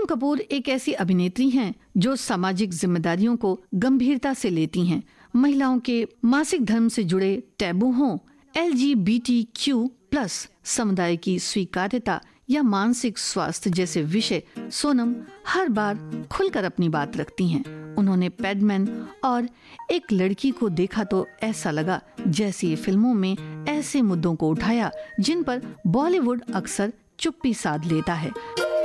कपूर एक ऐसी अभिनेत्री हैं जो सामाजिक जिम्मेदारियों को गंभीरता से लेती हैं। महिलाओं के मासिक धर्म से जुड़े टैबू हों, LGBTQ+ समुदाय की स्वीकार्यता या मानसिक स्वास्थ्य जैसे विषय, सोनम हर बार खुलकर अपनी बात रखती हैं। उन्होंने पैडमैन और एक लड़की को देखा तो ऐसा लगा जैसे ये फिल्मों में ऐसे मुद्दों को उठाया जिन पर बॉलीवुड अक्सर चुप्पी साध लेता है।